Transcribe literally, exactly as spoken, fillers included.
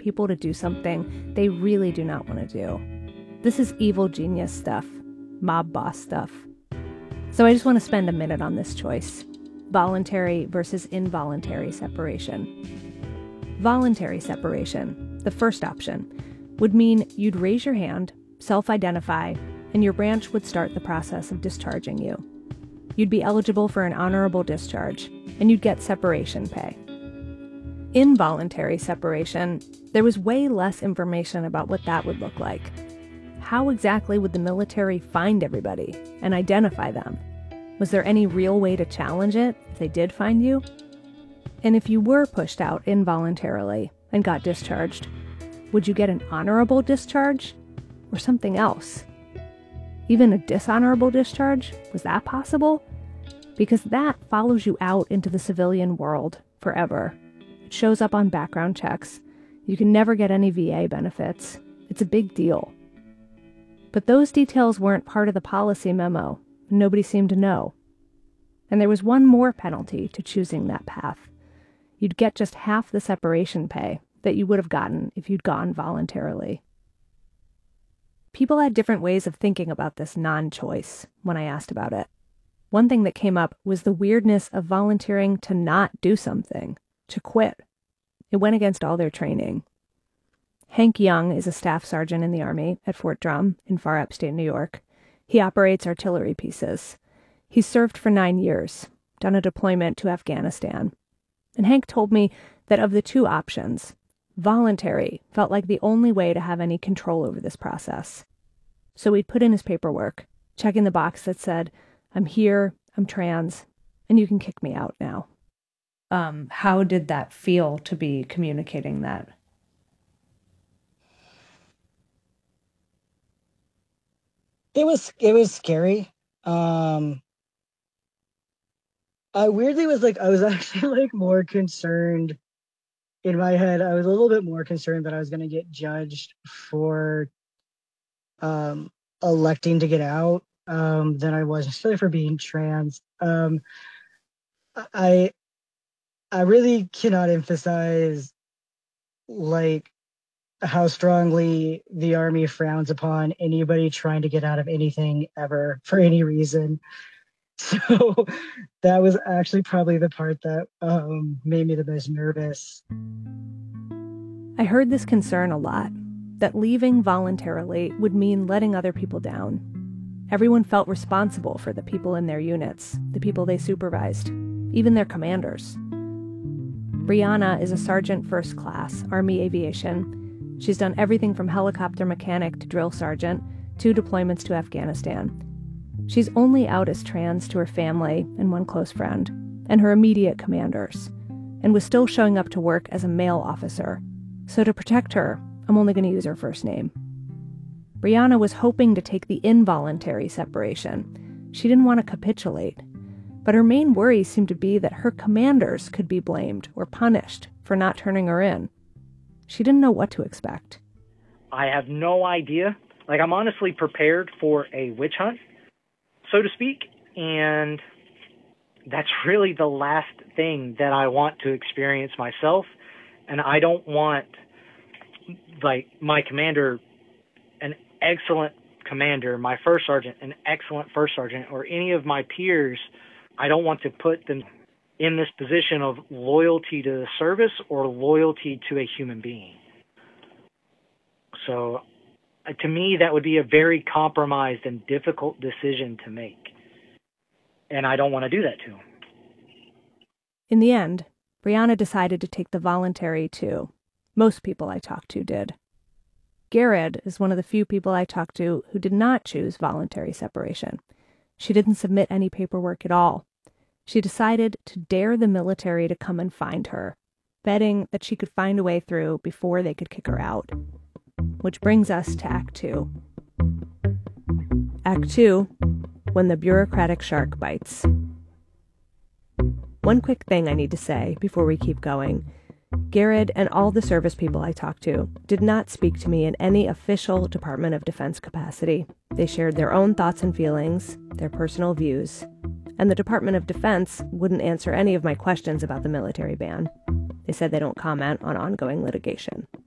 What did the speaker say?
people to do something they really do not want to do. This is evil genius stuff, mob boss stuff. So I just want to spend a minute on this choice. Voluntary versus involuntary separation. Voluntary separation, the first option, would mean you'd raise your hand, self-identify, and your branch would start the process of discharging you. You'd be eligible for an honorable discharge, and you'd get separation pay. Involuntary separation, there was way less information about what that would look like. How exactly would the military find everybody and identify them? Was there any real way to challenge it if they did find you? And if you were pushed out involuntarily and got discharged, would you get an honorable discharge or something else? Even a dishonorable discharge? Was that possible? Because that follows you out into the civilian world forever. It shows up on background checks. You can never get any V A benefits. It's a big deal. But those details weren't part of the policy memo. Nobody seemed to know. And there was one more penalty to choosing that path. You'd get just half the separation pay that you would have gotten if you'd gone voluntarily. People had different ways of thinking about this non-choice when I asked about it. One thing that came up was the weirdness of volunteering to not do something, to quit. It went against all their training. Hank Young is a staff sergeant in the Army at Fort Drum in far upstate New York. He operates artillery pieces. He's served for nine years, done a deployment to Afghanistan. And Hank told me that of the two options, voluntary felt like the only way to have any control over this process. So he'd put in his paperwork, checking the box that said, I'm here, I'm trans, and you can kick me out now. Um, how did that feel to be communicating that? It was it was scary. Um, I weirdly was like I was actually like more concerned in my head. I was a little bit more concerned that I was going to get judged for um, electing to get out um, than I was necessarily for being trans. Um, I I really cannot emphasize like how strongly the Army frowns upon anybody trying to get out of anything ever for any reason. So that was actually probably the part that um, made me the most nervous. I heard this concern a lot, that leaving voluntarily would mean letting other people down. Everyone felt responsible for the people in their units, the people they supervised, even their commanders. Brianna is a sergeant first class, Army Aviation. She's done everything from helicopter mechanic to drill sergeant, two deployments to Afghanistan. She's only out as trans to her family and one close friend, and her immediate commanders, and was still showing up to work as a male officer. So to protect her, I'm only going to use her first name. Brianna was hoping to take the involuntary separation. She didn't want to capitulate. But her main worry seemed to be that her commanders could be blamed or punished for not turning her in. She didn't know what to expect. I have no idea. Like, I'm honestly prepared for a witch hunt, so to speak, and that's really the last thing that I want to experience myself, and I don't want, like, my commander, an excellent commander, my first sergeant, an excellent first sergeant, or any of my peers, I don't want to put them in this position of loyalty to the service or loyalty to a human being. So, uh, to me, that would be a very compromised and difficult decision to make. And I don't want to do that to them. In the end, Brianna decided to take the voluntary too. Most people I talked to did. Garrett is one of the few people I talked to who did not choose voluntary separation. She didn't submit any paperwork at all. She decided to dare the military to come and find her, betting that she could find a way through before they could kick her out. Which brings us to Act Two. Act Two, when the bureaucratic shark bites. One quick thing I need to say before we keep going. Garrett and all the service people I talked to did not speak to me in any official Department of Defense capacity. They shared their own thoughts and feelings, their personal views, and the Department of Defense wouldn't answer any of my questions about the military ban. They said they don't comment on ongoing litigation.